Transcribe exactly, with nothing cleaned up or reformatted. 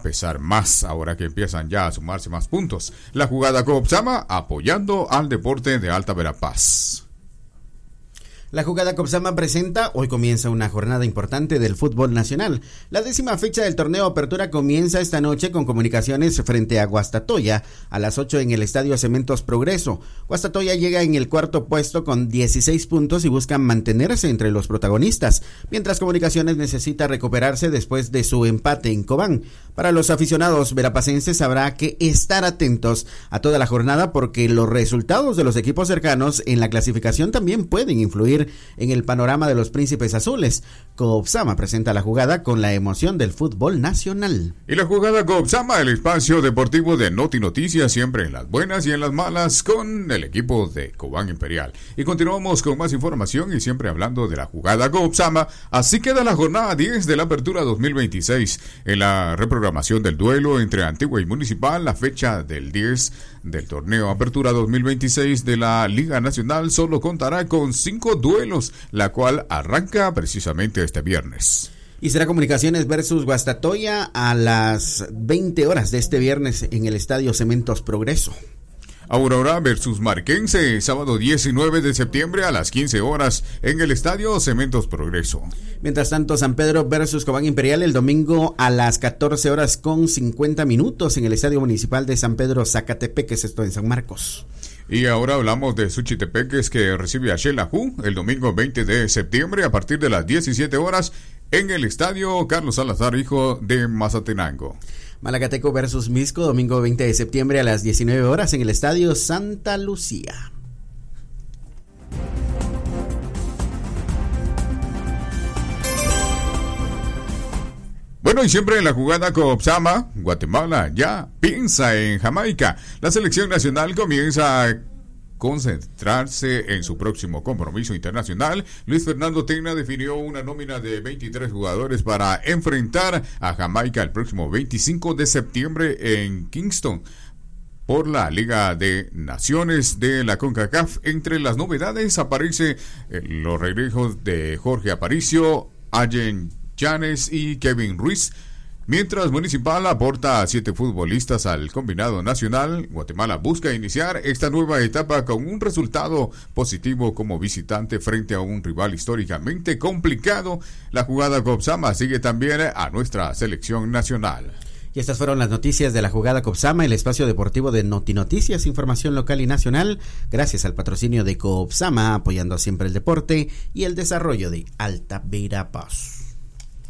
a pesar más ahora que empiezan ya a sumarse más puntos. La jugada Copsama apoyando al deporte de Alta Verapaz. La jugada Copsama presenta, hoy comienza una jornada importante del fútbol nacional. La décima fecha del torneo Apertura comienza esta noche con Comunicaciones frente a Guastatoya a las ocho en el Estadio Cementos Progreso. Guastatoya llega en el cuarto puesto con dieciséis puntos y busca mantenerse entre los protagonistas, mientras Comunicaciones necesita recuperarse después de su empate en Cobán. Para los aficionados verapacenses habrá que estar atentos a toda la jornada porque los resultados de los equipos cercanos en la clasificación también pueden influir en el panorama de los príncipes azules. Copsama presenta la jugada con la emoción del fútbol nacional. Y la jugada Copsama, el espacio deportivo de Noti Noticias, siempre en las buenas y en las malas, con el equipo de Cobán Imperial. Y continuamos con más información y siempre hablando de la jugada Copsama. Así queda la jornada diez de la Apertura dos mil veintiséis. En la reprogramación del duelo entre Antigua y Municipal, la fecha del diez del torneo Apertura dos mil veintiséis de la Liga Nacional solo contará con cinco duelos, la cual arranca precisamente este viernes. Y será Comunicaciones versus Guastatoya a las veinte horas de este viernes en el Estadio Cementos Progreso. Aurora versus Marquense, sábado diecinueve de septiembre a las quince horas en el Estadio Cementos Progreso. Mientras tanto, San Pedro versus Cobán Imperial el domingo a las catorce horas con cincuenta minutos en el Estadio Municipal de San Pedro Zacatepeques, esto en San Marcos. Y ahora hablamos de Suchitepeques, que recibe a Xelajú el domingo veinte de septiembre a partir de las diecisiete horas en el Estadio Carlos Salazar, hijo de Mazatenango. Malacateco versus Misco, domingo veinte de septiembre a las diecinueve horas en el Estadio Santa Lucía. Bueno, y siempre en la jugada Copsama, Guatemala ya piensa en Jamaica. La selección nacional comienza a concentrarse en su próximo compromiso internacional. Luis Fernando Tena definió una nómina de veintitrés jugadores para enfrentar a Jamaica el próximo veinticinco de septiembre en Kingston por la Liga de Naciones de la CONCACAF. Entre las novedades aparece los regresos de Jorge Aparicio, Allen Llanes y Kevin Ruiz. Mientras Municipal aporta a siete futbolistas al combinado nacional, Guatemala busca iniciar esta nueva etapa con un resultado positivo como visitante frente a un rival históricamente complicado. La jugada Copsama sigue también a nuestra selección nacional. Y estas fueron las noticias de la jugada Copsama, el espacio deportivo de Noti Noticias, información local y nacional, gracias al patrocinio de Copsama, apoyando siempre el deporte y el desarrollo de Alta Verapaz.